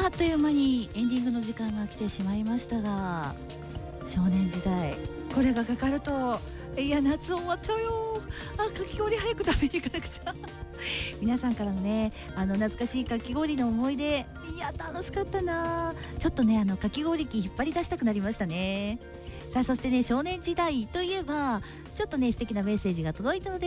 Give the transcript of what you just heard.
あっという間にエンディングの時間が来てしまいましたが、少年時代これがかかると、いや夏終わっちゃうよ、かき氷早く食べに行かなくちゃ皆さんからのね、懐かしいかき氷の思い出、いや楽しかったな。ちょっとねかき氷機引っ張り出したくなりましたね。さあそしてね、少年時代といえばちょっとね素敵なメッセージが届いたので